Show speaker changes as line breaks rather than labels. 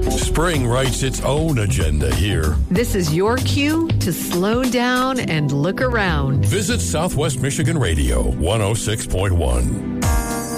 Spring writes its own agenda here.
This is your cue to slow down and look around.
Visit Southwest Michigan Radio 106.1.